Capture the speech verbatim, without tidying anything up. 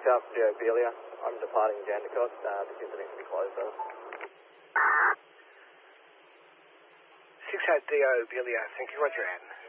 six Alpha D O Belia. I'm departing Jandakot. Uh, the kids are needs to be closed though. six Alpha D O Belia, thank you, roger, Ann.